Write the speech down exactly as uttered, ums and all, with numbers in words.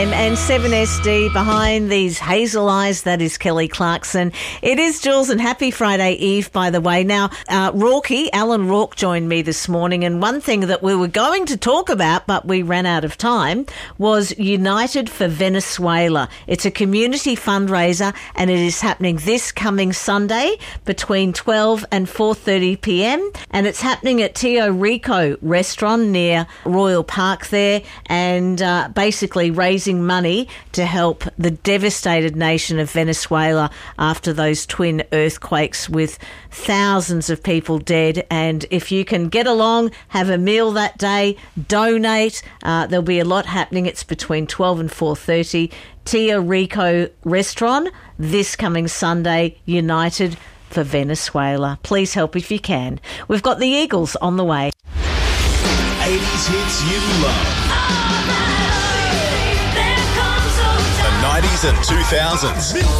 And seven S D behind these hazel eyes, that is Kelly Clarkson. It is Jules, and happy Friday Eve, by the way. Now, uh, Rorky, Alan Rourke joined me this morning, and one thing that we were going to talk about, but we ran out of time, was United for Venezuela. It's a community fundraiser, and it is happening this coming Sunday between twelve and four thirty p m, and it's happening at Tio Rico restaurant near Royal Park there, and uh, basically raising money to help the devastated nation of Venezuela after those twin earthquakes with thousands of people dead. And if you can get along, have a meal that day, donate, uh, there'll be a lot happening. It's between twelve and four thirty. Tio Rico restaurant this coming Sunday, United for Venezuela. Please help if you can. We've got the Eagles on the way. eighties hits you love. nineties and two thousands.